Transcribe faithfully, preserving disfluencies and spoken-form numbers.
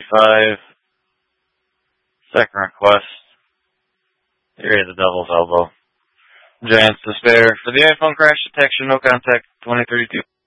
thirty-five. Second request. Area of the Devil's Elbow. Giants Despair. For the iPhone crash detection, no contact, twenty thirty-two.